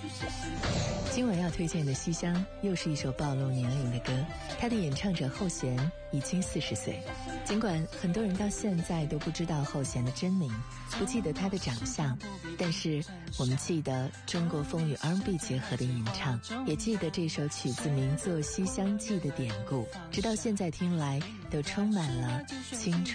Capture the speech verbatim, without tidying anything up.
今晚要推荐的《西厢》又是一首暴露年龄的歌，它的演唱者后弦已经四十岁。尽管很多人到现在都不知道后弦的真名，不记得他的长相，但是我们记得中国风与 R and B 结合的吟唱，也记得这首曲子名作《西厢记》的典故，直到现在听来都充满了青春